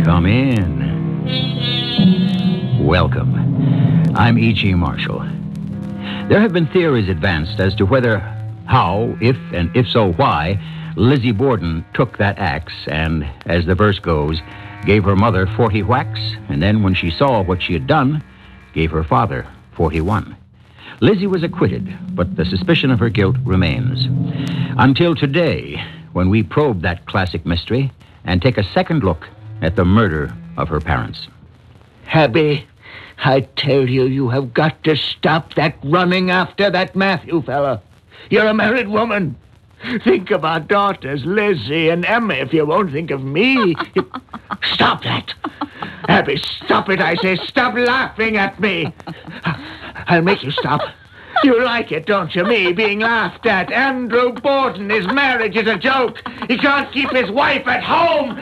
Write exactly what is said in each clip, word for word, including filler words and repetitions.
Come in. Welcome. I'm E G. Marshall. There have been theories advanced as to whether, how, if, and if so, why, Lizzie Borden took that axe and, as the verse goes, gave her mother forty whacks, and then, when she saw what she had done, gave her father forty-one. Lizzie was acquitted, but the suspicion of her guilt remains. Until today, when we probe that classic mystery and take a second look at the murder of her parents. Abby, I tell you, you have got to stop that running after that Matthew fella. You're a married woman. Think of our daughters, Lizzie and Emma, if you won't think of me. You... Stop that. Abby, stop it, I say. Stop laughing at me. I'll make you stop. You like it, don't you, me being laughed at? Andrew Borden, his marriage is a joke. He can't keep his wife at home.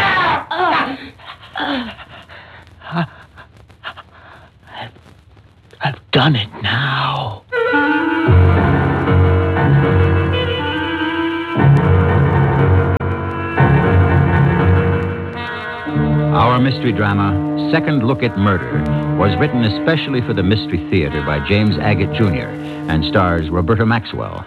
I've, I've done it now. Our mystery drama, Second Look at Murder, was written especially for the Mystery Theater by James Agate Junior and stars Roberta Maxwell.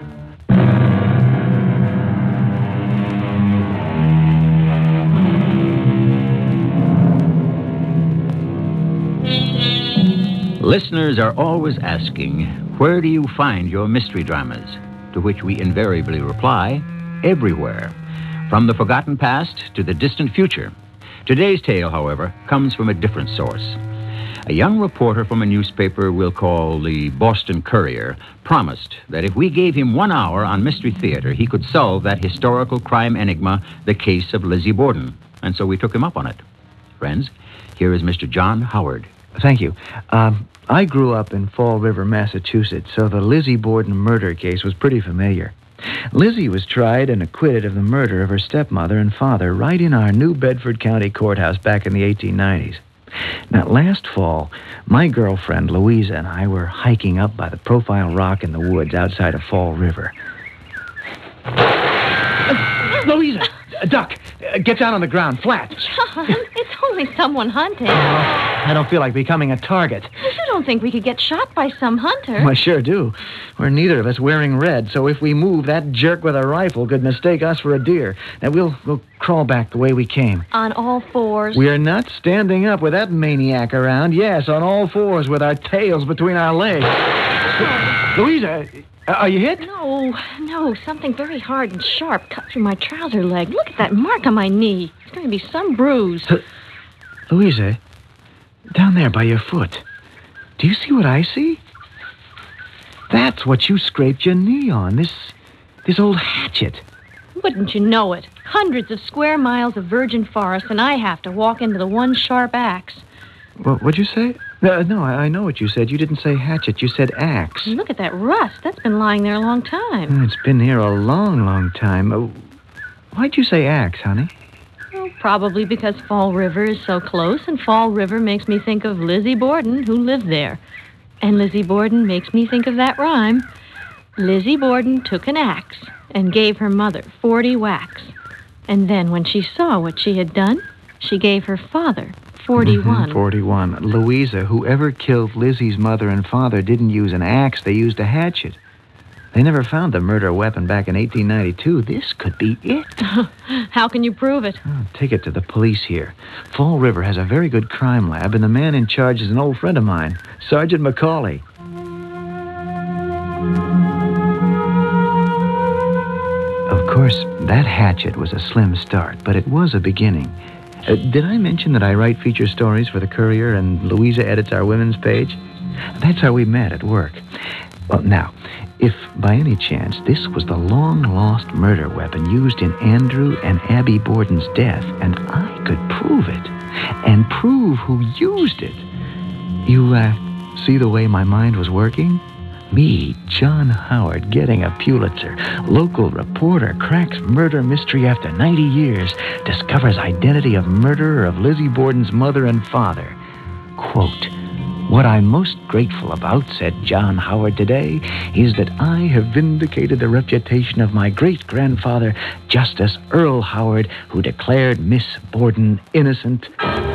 Listeners are always asking, where do you find your mystery dramas? To which we invariably reply, everywhere. From the forgotten past to the distant future. Today's tale, however, comes from a different source. A young reporter from a newspaper we'll call the Boston Courier promised that if we gave him one hour on Mystery Theater, he could solve that historical crime enigma, the case of Lizzie Borden. And so we took him up on it. Friends, here is Mister John Howard. Thank you. Um, I grew up in Fall River, Massachusetts, so the Lizzie Borden murder case was pretty familiar. Lizzie was tried and acquitted of the murder of her stepmother and father right in our New Bedford County courthouse back in the eighteen nineties. Now, last fall, my girlfriend Louisa and I were hiking up by the Profile Rock in the woods outside of Fall River. Uh, Louisa, uh, duck, uh, get down on the ground, flat. John, it's only someone hunting. Oh, I don't feel like becoming a target. You don't think we could get shot by some hunter? I sure do. We're neither of us wearing red, so if we move, that jerk with a rifle could mistake us for a deer. Now, we'll, we'll crawl back the way we came. On all fours? We're not standing up with that maniac around. Yes, on all fours with our tails between our legs. Louisa, are you hit? No, no. Something very hard and sharp cut through my trouser leg. Look at that mark on my knee. It's going to be some bruise. Uh, Louisa, down there by your foot. Do you see what I see? That's what you scraped your knee on, this this old hatchet. Wouldn't you know it? Hundreds of square miles of virgin forest, and I have to walk into the one sharp axe. Well, what'd you say? Uh, no, I, I know what you said. You didn't say hatchet. You said axe. Look at that rust. That's been lying there a long time. Oh, it's been here a long, long time. Uh, why'd you say axe, honey? Well, probably because Fall River is so close, and Fall River makes me think of Lizzie Borden, who lived there. And Lizzie Borden makes me think of that rhyme. Lizzie Borden took an axe and gave her mother forty whacks. And then when she saw what she had done, she gave her father forty-one. Mm-hmm, forty-one. Louisa, whoever killed Lizzie's mother and father didn't use an axe. They used a hatchet. They never found the murder weapon back in eighteen ninety-two. This could be it. How can you prove it? Oh, take it to the police here. Fall River has a very good crime lab, and the man in charge is an old friend of mine, Sergeant McCauley. Of course, that hatchet was a slim start, but it was a beginning. Uh, did I mention that I write feature stories for the Courier and Louisa edits our women's page? That's how we met at work. Well, now, if by any chance this was the long-lost murder weapon used in Andrew and Abby Borden's death, and I could prove it, and prove who used it, you, uh, see the way my mind was working? Me, John Howard, getting a Pulitzer. Local reporter cracks murder mystery after ninety years, discovers identity of murderer of Lizzie Borden's mother and father. Quote, What I'm most grateful about, said John Howard today, is that I have vindicated the reputation of my great-grandfather, Justice Earl Howard, who declared Miss Borden innocent.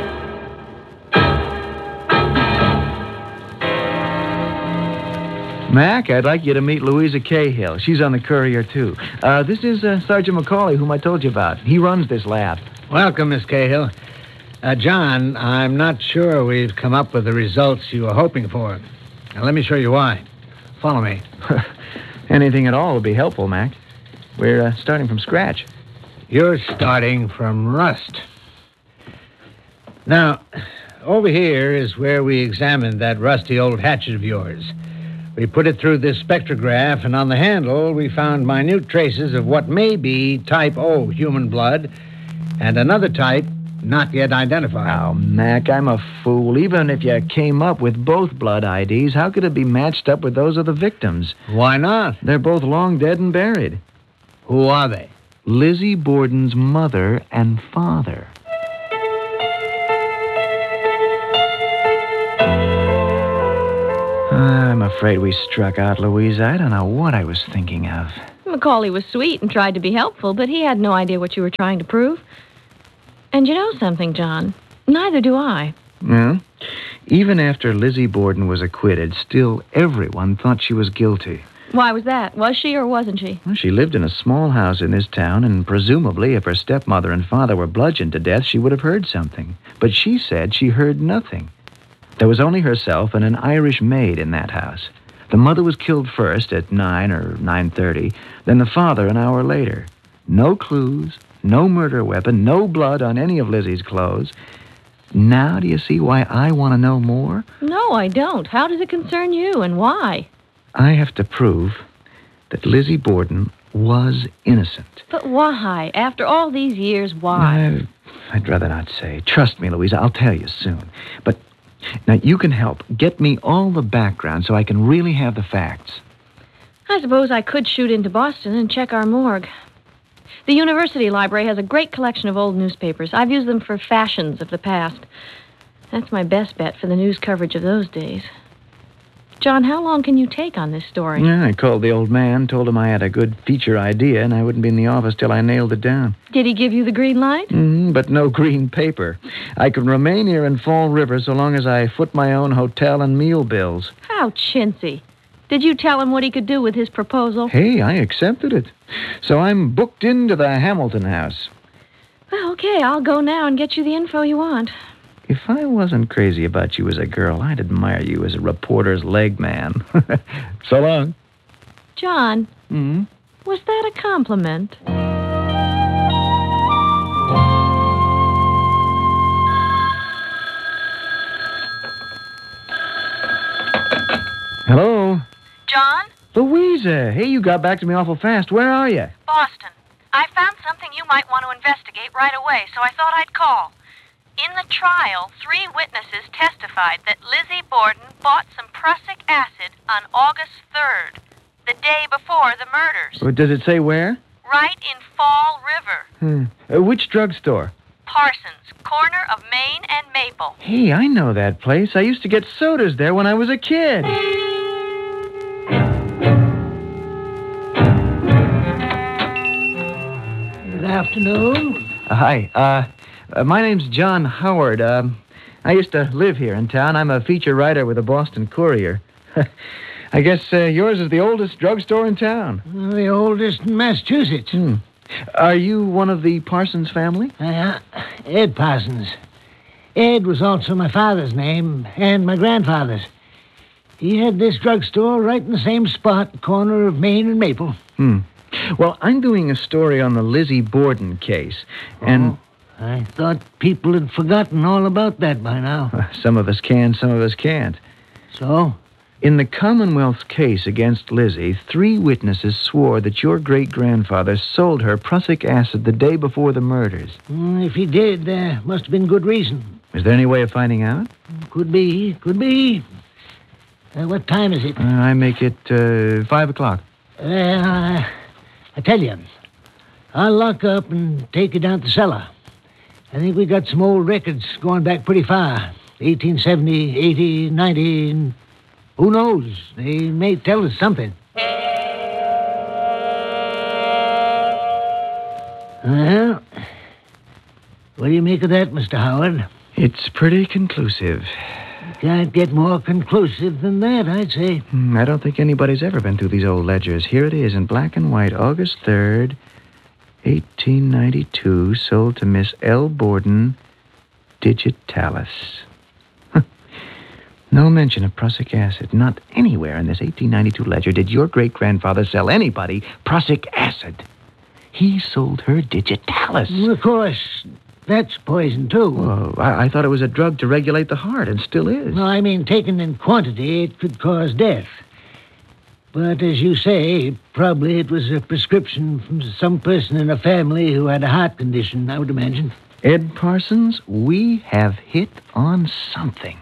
Mac, I'd like you to meet Louisa Cahill. She's on the Courier, too. Uh, this is uh, Sergeant McCauley, whom I told you about. He runs this lab. Welcome, Miss Cahill. Uh, John, I'm not sure we've come up with the results you were hoping for. Now, let me show you why. Follow me. Anything at all would be helpful, Mac. We're uh, starting from scratch. You're starting from rust. Now, over here is where we examined that rusty old hatchet of yours. We put it through this spectrograph, and on the handle, we found minute traces of what may be type O human blood and another type not yet identified. Oh, Mac, I'm a fool. Even if you came up with both blood I Ds, how could it be matched up with those of the victims? Why not? They're both long dead and buried. Who are they? Lizzie Borden's mother and father. I'm afraid we struck out, Louisa. I don't know what I was thinking of. Macaulay was sweet and tried to be helpful, but he had no idea what you were trying to prove. And you know something, John? Neither do I. Yeah? Even after Lizzie Borden was acquitted, still everyone thought she was guilty. Why was that? Was she or wasn't she? Well, she lived in a small house in this town, and presumably if her stepmother and father were bludgeoned to death, she would have heard something. But she said she heard nothing. There was only herself and an Irish maid in that house. The mother was killed first at nine or nine thirty, then the father an hour later. No clues, no murder weapon, no blood on any of Lizzie's clothes. Now do you see why I want to know more? No, I don't. How does it concern you, and why? I have to prove that Lizzie Borden was innocent. But why? After all these years, why? I, I'd rather not say. Trust me, Louisa, I'll tell you soon. But now you can help. Get me all the background so I can really have the facts. I suppose I could shoot into Boston and check our morgue. The university library has a great collection of old newspapers. I've used them for fashions of the past. That's my best bet for the news coverage of those days. John, how long can you take on this story? Yeah, I called the old man, told him I had a good feature idea, and I wouldn't be in the office till I nailed it down. Did he give you the green light? Mm, but no green paper. I can remain here in Fall River so long as I foot my own hotel and meal bills. How chintzy. Did you tell him what he could do with his proposal? Hey, I accepted it. So I'm booked into the Hamilton house. Well, okay, I'll go now and get you the info you want. If I wasn't crazy about you as a girl, I'd admire you as a reporter's leg man. So long. John, Hmm? was that a compliment? Hello? John? Louisa, hey, you got back to me awful fast. Where are you? Boston. I found something you might want to investigate right away, so I thought I'd call. In the trial, three witnesses testified that Lizzie Borden bought some prussic acid on August third, the day before the murders. Does it say where? Right in Fall River. Hmm. Uh, which drugstore? Parsons, corner of Main and Maple. Hey, I know that place. I used to get sodas there when I was a kid. Good afternoon. Uh, hi. Uh, uh, my name's John Howard. Um, I used to live here in town. I'm a feature writer with the Boston Courier. I guess uh, yours is the oldest drugstore in town. The oldest in Massachusetts. Hmm. Are you one of the Parsons family? Uh, Ed Parsons. Ed was also my father's name and my grandfather's. He had this drugstore right in the same spot, corner of Main and Maple. Hmm. Well, I'm doing a story on the Lizzie Borden case, and... Oh, I thought people had forgotten all about that by now. Uh, some of us can, some of us can't. So? In the Commonwealth's case against Lizzie, three witnesses swore that your great-grandfather sold her prussic acid the day before the murders. Mm, if he did, there must have been good reason. Is there any way of finding out? Could be, could be. Uh, what time is it? Uh, I make it uh, five o'clock. Well, uh, I tell you, I'll lock up and take you down to the cellar. I think we got some old records going back pretty far. eighteen seventy, eighty, ninety, and who knows? They may tell us something. Well, what do you make of that, Mister Howard? It's pretty conclusive. Can't get more conclusive than that, I'd say. Hmm, I don't think anybody's ever been through these old ledgers. Here it is in black and white, August third, eighteen ninety-two, sold to Miss L. Borden, Digitalis. No mention of prussic acid. Not anywhere in this eighteen ninety-two ledger did your great-grandfather sell anybody prussic acid. He sold her Digitalis. Well, of course, that's poison, too. Oh, I, I thought it was a drug to regulate the heart, and still is. No, I mean, taken in quantity, it could cause death. But as you say, probably it was a prescription from some person in a family who had a heart condition, I would imagine. Ed Parsons, we have hit on something.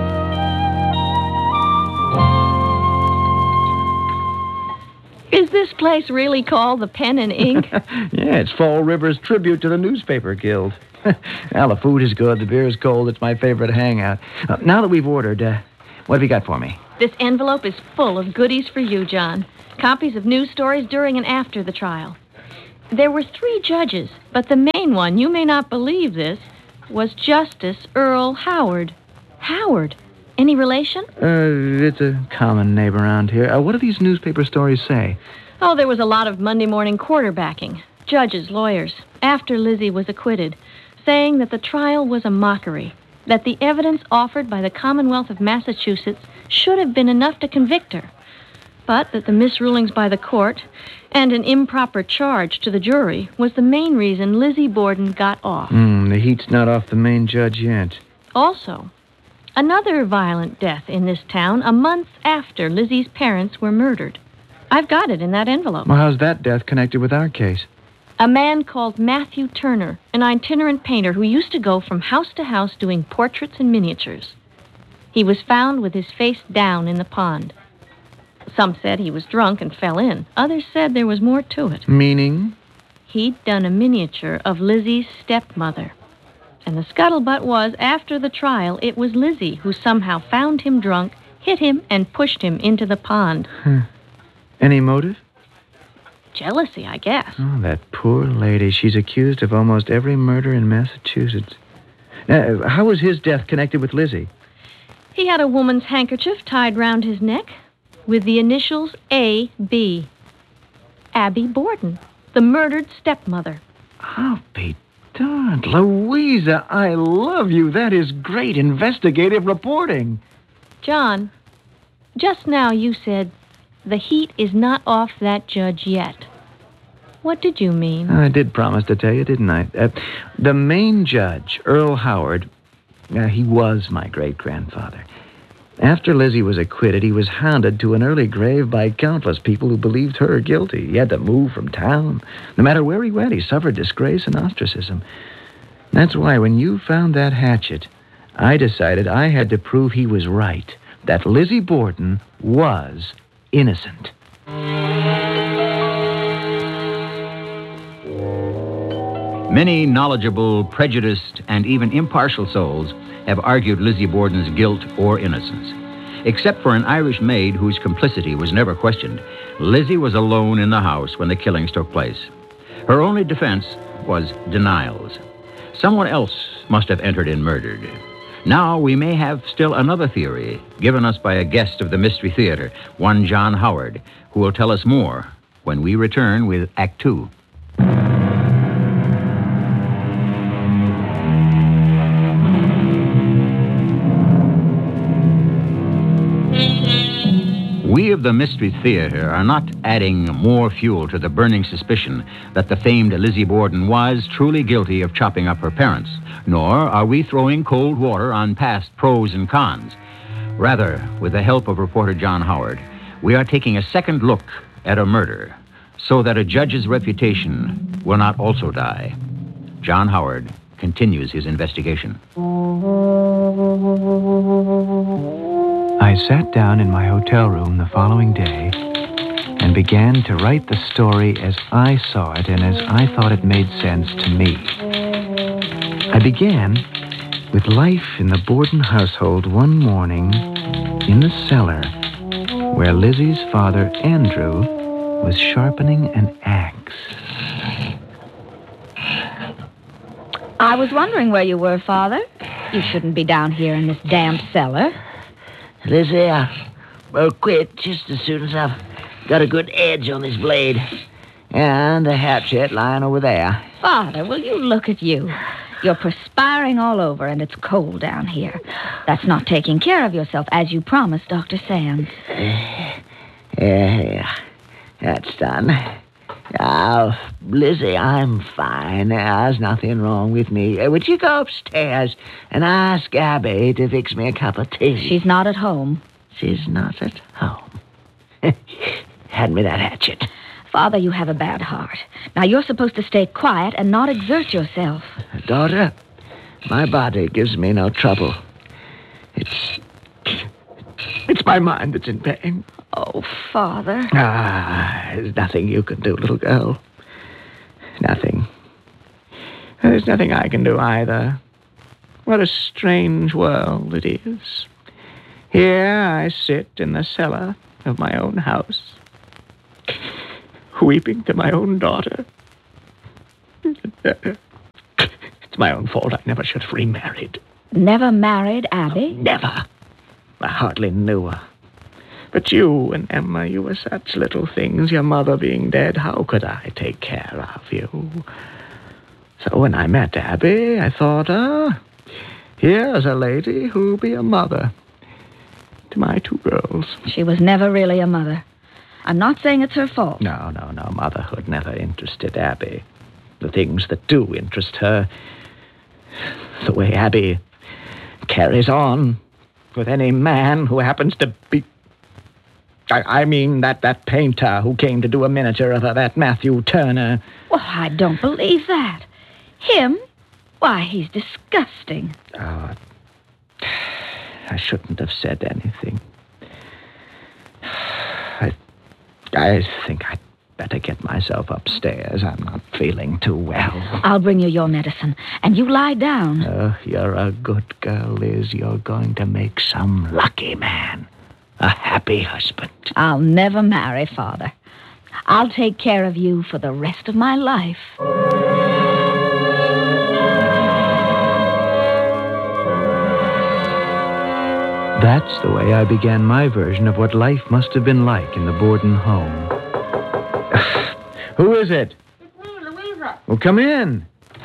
Is this place really called the Pen and Ink? Yeah, it's Fall River's tribute to the newspaper guild. Well, the food is good, the beer is cold. It's my favorite hangout. Uh, now that we've ordered, uh, what have you got for me? This envelope is full of goodies for you, John. Copies of news stories during and after the trial. There were three judges, but the main one, you may not believe this, was Justice Earl Howard. Howard? Any relation? Uh, it's a common name around here. Uh, what do these newspaper stories say? Oh, there was a lot of Monday morning quarterbacking. Judges, lawyers, after Lizzie was acquitted, saying that the trial was a mockery, that the evidence offered by the Commonwealth of Massachusetts should have been enough to convict her, but that the misrulings by the court and an improper charge to the jury was the main reason Lizzie Borden got off. Hmm, the heat's not off the main judge yet. Also, another violent death in this town a month after Lizzie's parents were murdered. I've got it in that envelope. Well, how's that death connected with our case? A man called Matthew Turner, an itinerant painter who used to go from house to house doing portraits and miniatures. He was found with his face down in the pond. Some said he was drunk and fell in. Others said there was more to it. Meaning? He'd done a miniature of Lizzie's stepmother. And the scuttlebutt was, after the trial, it was Lizzie who somehow found him drunk, hit him, and pushed him into the pond. Huh. Any motive? Jealousy, I guess. Oh, that poor lady. She's accused of almost every murder in Massachusetts. Uh, how was his death connected with Lizzie? He had a woman's handkerchief tied round his neck with the initials A B. Abby Borden, the murdered stepmother. I'll be darned. Louisa, I love you. That is great investigative reporting. John, just now you said the heat is not off that judge yet. What did you mean? I did promise to tell you, didn't I? Uh, the main judge, Earl Howard, uh, he was my great-grandfather. After Lizzie was acquitted, he was hounded to an early grave by countless people who believed her guilty. He had to move from town. No matter where he went, he suffered disgrace and ostracism. That's why when you found that hatchet, I decided I had to prove he was right, that Lizzie Borden was innocent. Many knowledgeable, prejudiced, and even impartial souls have argued Lizzie Borden's guilt or innocence. Except for an Irish maid whose complicity was never questioned, Lizzie was alone in the house when the killings took place. Her only defense was denials. Someone else must have entered and murdered. Now we may have still another theory, given us by a guest of the Mystery Theater, one John Howard, who will tell us more when we return with Act Two. We of the Mystery Theater are not adding more fuel to the burning suspicion that the famed Lizzie Borden was truly guilty of chopping up her parents, nor are we throwing cold water on past pros and cons. Rather, with the help of reporter John Howard, we are taking a second look at a murder so that a judge's reputation will not also die. John Howard continues his investigation. I sat down in my hotel room the following day and began to write the story as I saw it and as I thought it made sense to me. I began with life in the Borden household one morning in the cellar where Lizzie's father, Andrew, was sharpening an axe. I was wondering where you were, Father. You shouldn't be down here in this damp cellar. Lizzie, I will quit just as soon as I've got a good edge on this blade. And the hatchet lying over there. Father, will you look at you? You're perspiring all over, and it's cold down here. That's not taking care of yourself, as you promised Doctor Sands. Yeah, yeah, that's done. Now, Lizzie, I'm fine. There's nothing wrong with me. Uh, Would you go upstairs and ask Abby to fix me a cup of tea? She's not at home. She's not at home. Hand me that hatchet. Father, you have a bad heart. Now, you're supposed to stay quiet and not exert yourself. Daughter, my body gives me no trouble. It's... It's my mind that's in pain. Oh, Father. Ah, there's nothing you can do, little girl. Nothing. There's nothing I can do either. What a strange world it is. Here I sit in the cellar of my own house, weeping to my own daughter. It's my own fault. I never should have remarried. Never married Abby? Never. I hardly knew her. But you and Emma, you were such little things, your mother being dead. How could I take care of you? So when I met Abby, I thought, ah, here's a lady who'll be a mother to my two girls. She was never really a mother. I'm not saying it's her fault. No, no, no. Motherhood never interested Abby. The things that do interest her, the way Abby carries on with any man who happens to be... I, I mean that, that painter who came to do a miniature of her, that Matthew Turner. Well, I don't believe that. Him? Why, he's disgusting. Oh, I shouldn't have said anything. I, I think I'd better get myself upstairs. I'm not feeling too well. I'll bring you your medicine, and you lie down. Oh, you're a good girl, Liz. You're going to make some lucky man a happy husband. I'll never marry, Father. I'll take care of you for the rest of my life. That's the way I began my version of what life must have been like in the Borden home. Who is it? It's me, Louisa. Well, come in.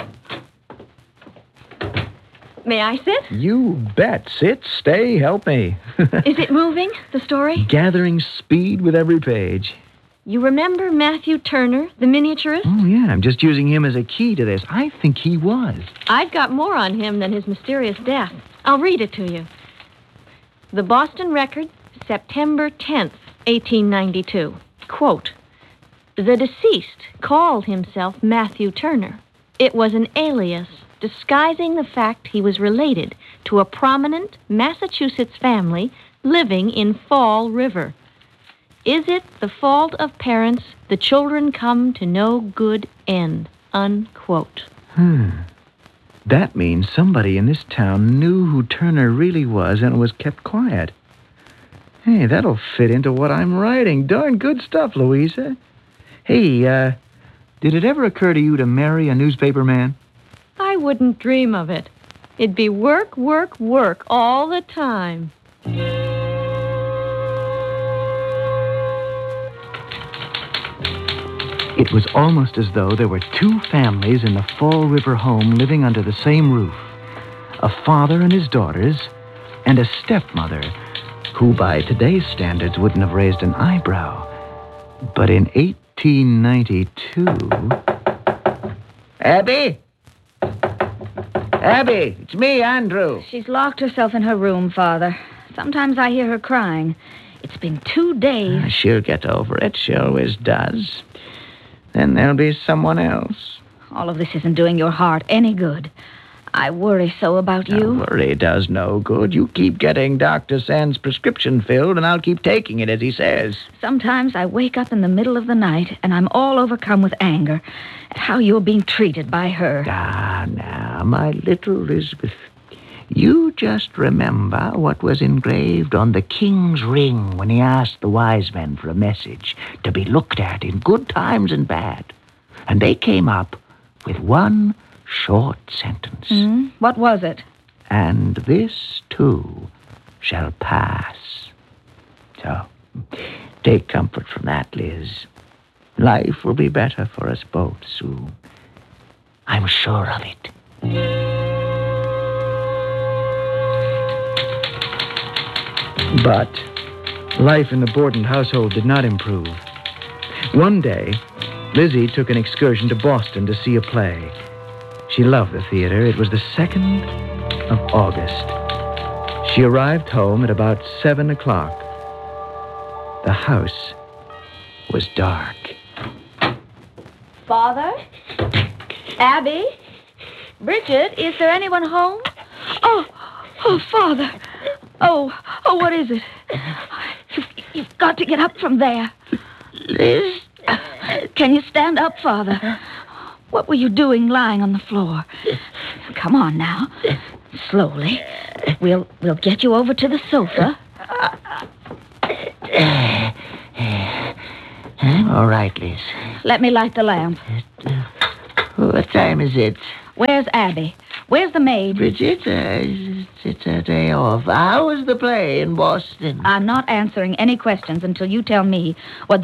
May I sit? You bet. Sit, stay, help me. Is it moving, the story? Gathering speed with every page. You remember Matthew Turner, the miniaturist? Oh, yeah, I'm just using him as a key to this. I think he was. I've got more on him than his mysterious death. I'll read it to you. The Boston Record, September tenth, eighteen ninety-two. Quote, the deceased called himself Matthew Turner. It was an alias disguising the fact he was related to a prominent Massachusetts family living in Fall River. Is it the fault of parents the children come to no good end? Unquote. Hmm. That means somebody in this town knew who Turner really was and was kept quiet. Hey, that'll fit into what I'm writing. Darn good stuff, Louisa. Hey, uh, did it ever occur to you to marry a newspaper man? I wouldn't dream of it. It'd be work, work, work all the time. It was almost as though there were two families in the Fall River home living under the same roof. A father and his daughters, and a stepmother, who by today's standards wouldn't have raised an eyebrow. But in eighteen ninety-two... Abby? Abby, it's me, Andrew. She's locked herself in her room, Father. Sometimes I hear her crying. It's been two days. She'll get over it. She always does. Then there'll be someone else. All of this isn't doing your heart any good. I worry so about you. Now, worry does no good. You keep getting Doctor Sand's prescription filled, and I'll keep taking it as he says. Sometimes I wake up in the middle of the night, and I'm all overcome with anger at how you're being treated by her. Ah, now, my little Elizabeth. You just remember what was engraved on the king's ring when he asked the wise men for a message to be looked at in good times and bad. And they came up with one short sentence. Hmm? What was it? And this, too, shall pass. So, take comfort from that, Liz. Life will be better for us both soon. I'm sure of it. But life in the Borden household did not improve. One day, Lizzie took an excursion to Boston to see a play. She loved the theater. It was the second of August. She arrived home at about seven o'clock. The house was dark. Father? Abby? Bridget, is there anyone home? Oh, oh, Father. Oh, oh, what is it? You've, you've got to get up from there. Liz? Can you stand up, Father? What were you doing lying on the floor? Come on now. Slowly. We'll we'll get you over to the sofa. I'm all right, Liz. Let me light the lamp. What time is it? Where's Abby? Where's the maid? Bridget, uh, it's, it's a day off. How was the play in Boston? I'm not answering any questions until you tell me what